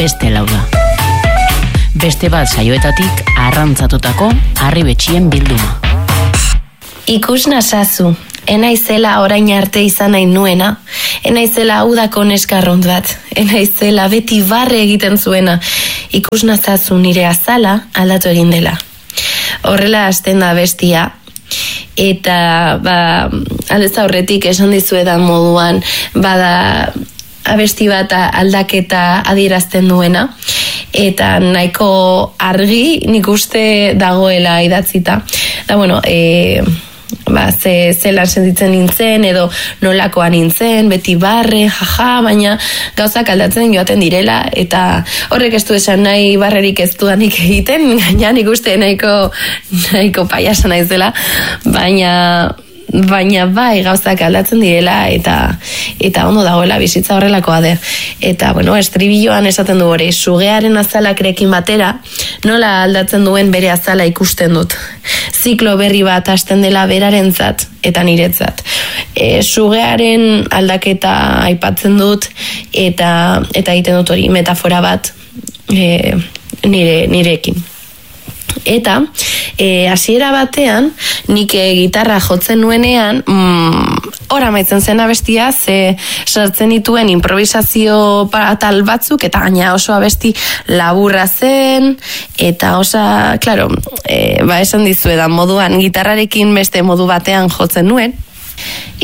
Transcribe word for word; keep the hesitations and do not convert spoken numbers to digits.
beste lau da. Beste bat saioetatik arrantzatutako harribetxien bilduma. Ikus nazazu, enaizela orain arte izan nahi nuena, enaizela udako neskarront bat, enaizela beti barre egiten zuena, ikus nazazu nire azala aldatu egin dela. Horrela hasten da bestia, eta ba, aldez aurretik esan dizuedan moduan, bada abesti bat aldaketa adierazten duena, eta nahiko argi nik uste dagoela idatzita. Da bueno, e, ba, ze, zelan sentitzen nintzen, edo nolakoa nintzen, beti barre, jaja, baina gauzak aldatzen joaten direla, eta horrek ez du esan nahi barrerik ez dudanik egiten, gaina nik uste nahiko, nahiko paiasa naizela, baina... baina bai gauzak aldatzen direla eta eta ondo dagoela bizitza horrelakoa da. Eta bueno, estribilloan esaten du hori, sugearen azalakrekin batera, nola aldatzen duen bere azala ikusten dut. Ziklo berri bat hasten dela berarentzat eta niretzat. E, sugearen aldaketa aipatzen dut eta eta egiten dut hori metafora bat e, nire nirekin. Eta e, hasiera batean nik e, gitarra jotzen nuenean mm, ora maitzen zen abestia, ze sartzen dituen improvisazio atal batzuk eta gaina oso abesti laburra zen eta osa, claro, e, ba esan dizuedan moduan gitarrarekin beste modu batean jotzen nuen.